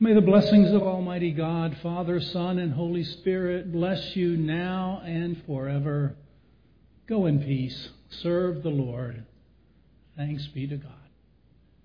May the blessings of Almighty God, Father, Son, and Holy Spirit bless you now and forever. Go in peace. Serve the Lord. Thanks be to God.